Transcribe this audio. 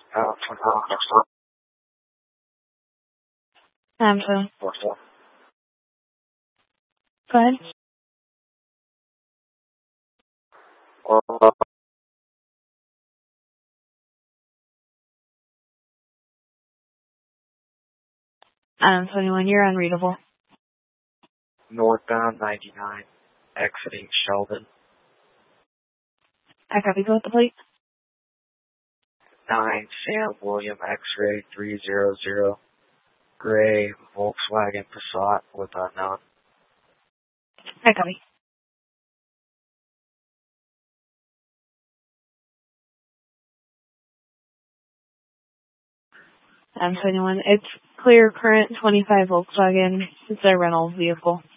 Samsung. Go ahead. Adam 21, you're unreadable. Northbound 99, exiting Sheldon. I copy. Go with the plate. 9 Sam William X-ray 300, gray Volkswagen Passat with unknown. I copy. Adam 21, it's clear current 25 Volkswagen. It's a rental vehicle.